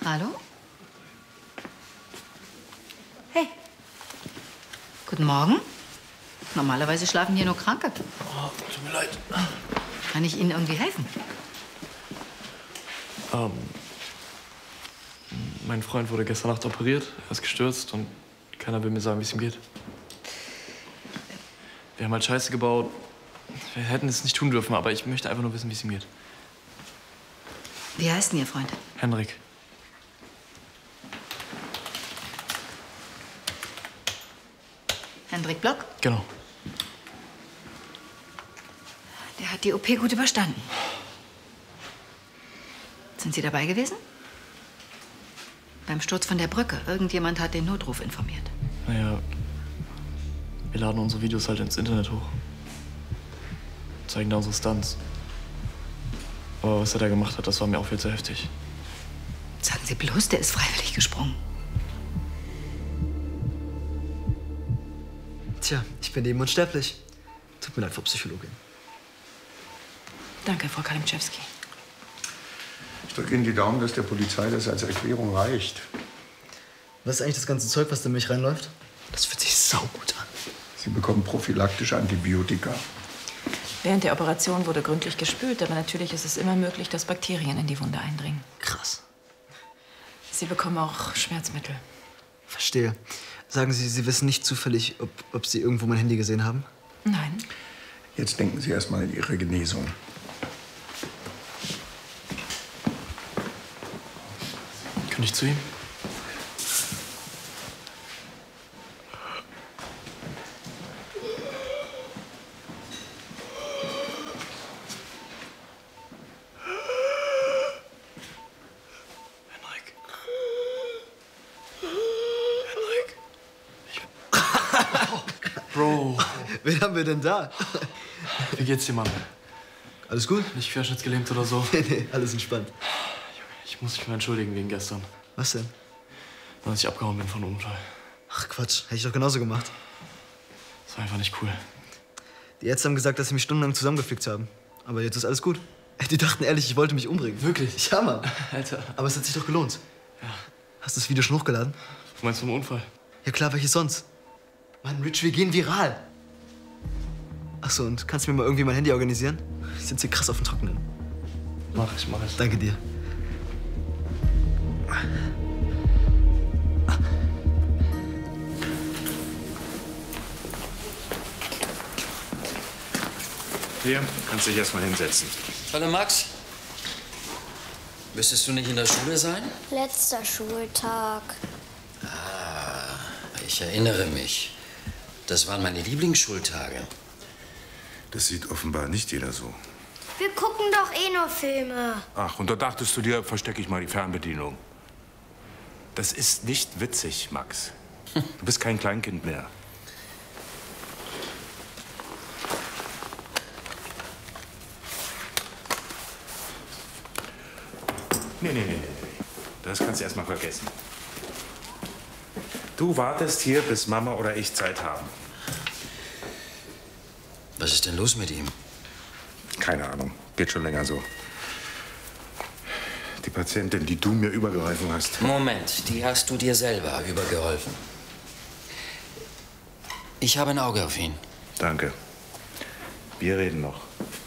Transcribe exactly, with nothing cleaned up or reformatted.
Hallo? Hey. Guten Morgen. Normalerweise schlafen hier nur Kranke. Oh, tut mir leid. Kann ich Ihnen irgendwie helfen? Ähm, mein Freund wurde gestern Nacht operiert. Er ist gestürzt und keiner will mir sagen, wie es ihm geht. Wir haben halt Scheiße gebaut. Wir hätten es nicht tun dürfen, aber ich möchte einfach nur wissen, wie es ihm geht. Wie heißt denn Ihr Freund? Henrik. Hendrik Block? Genau. Der hat die O P gut überstanden. Sind Sie dabei gewesen? Beim Sturz von der Brücke. Irgendjemand hat den Notruf informiert. Naja, wir laden unsere Videos halt ins Internet hoch. Zeigen da unsere Stunts. Aber was er da gemacht hat, das war mir auch viel zu heftig. Sagen Sie bloß, der ist freiwillig gesprungen. Tja, ich bin eben unsterblich. Tut mir leid, Frau Psychologin. Danke, Frau Kalimczewski. Ich drücke Ihnen die Daumen, dass der Polizei das als Erklärung reicht. Was ist eigentlich das ganze Zeug, was da in mich reinläuft? Das fühlt sich saugut an. Sie bekommen prophylaktische Antibiotika. Während der Operation wurde gründlich gespült, aber natürlich ist es immer möglich, dass Bakterien in die Wunde eindringen. Krass. Sie bekommen auch Schmerzmittel. Verstehe. Sagen Sie, Sie wissen nicht zufällig, ob, ob Sie irgendwo mein Handy gesehen haben? Nein. Jetzt denken Sie erst mal in Ihre Genesung. Kann ich zu ihm? Henrik. Henrik. Ich... Bro. Wen haben wir denn da? Wie geht's dir, Mann? Alles gut? Nicht querschnittsgelähmt oder so? Nee, nee, alles entspannt. Ich muss mich mal entschuldigen wegen gestern. Was denn? Als ich abgehauen bin von einem Unfall. Ach Quatsch, hätte ich doch genauso gemacht. Das war einfach nicht cool. Die Ärzte haben gesagt, dass sie mich stundenlang zusammengeflickt haben. Aber jetzt ist alles gut. Die dachten ehrlich, ich wollte mich umbringen. Wirklich? Ja, Mann. Alter. Aber es hat sich doch gelohnt. Ja. Hast du das Video schon hochgeladen? Du meinst vom Unfall? Ja klar, welches sonst? Mann, Rich, wir gehen viral. Ach so, und kannst du mir mal irgendwie mein Handy organisieren? Ich sitze hier krass auf dem Trockenen. Mach ich, mach ich. Danke dir. Hier, kannst dich erst mal hinsetzen. Hallo Max. Müsstest du nicht in der Schule sein? Letzter Schultag. Ah, ich erinnere mich. Das waren meine Lieblingsschultage. Das sieht offenbar nicht jeder so. Wir gucken doch eh nur Filme. Ach, und da dachtest du dir, verstecke ich mal die Fernbedienung. Das ist nicht witzig, Max. Du bist kein Kleinkind mehr. Nee, nee, nee, nee. Das kannst du erst mal vergessen. Du wartest hier, bis Mama oder ich Zeit haben. Was ist denn los mit ihm? Keine Ahnung. Geht schon länger so. Die Patientin, die du mir übergeholfen hast. Moment, die hast du dir selber übergeholfen. Ich habe ein Auge auf ihn. Danke. Wir reden noch.